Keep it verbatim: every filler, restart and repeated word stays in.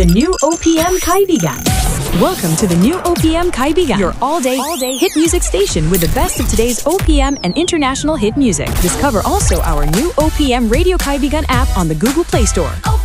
The new O P M Kaibigan. Welcome to the new O P M Kaibigan, your all-day, all-day hit music station with the best of today's O P M and international hit music. Discover also our new O P M Radio Kaibigan app on the Google Play Store.